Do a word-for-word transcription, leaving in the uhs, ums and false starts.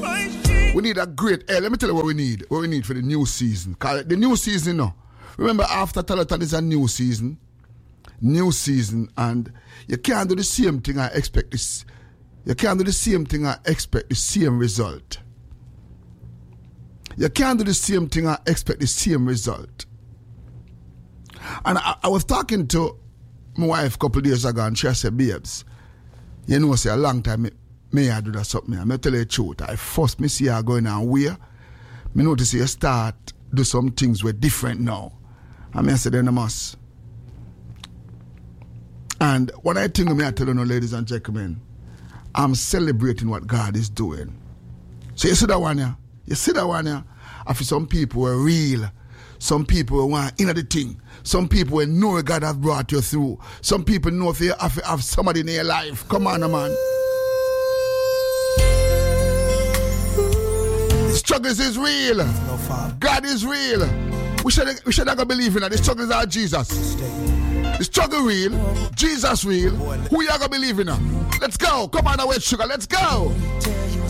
We need a great, hey, let me tell you what we need. What we need for the new season. Cause the new season, no. Remember, after Telethon is a new season. New season, and you can't do the same thing I expect this. You can't do the same thing I expect the same result. You can't do the same thing I expect the same result. And I, I was talking to my wife a couple of days ago, and she said, babes, you know, say a long time, me, me I do that something. I'm going to tell you the truth. I first me see her going on where, me notice you start do some things were different now. And I said, then I must. And what I think me I tell you now, ladies and gentlemen, I'm celebrating what God is doing. So you see that one here? You see that one here? After some people were real. Some people want in the thing. Some people will know God have brought you through. Some people know if you have, have somebody in your life. Come on, man. The struggles is real. God is real. We should we should not believe in that. The struggles are Jesus. The struggle real. Jesus real. Who you gonna believe in? Let's go. Come on, away, sugar. Let's go.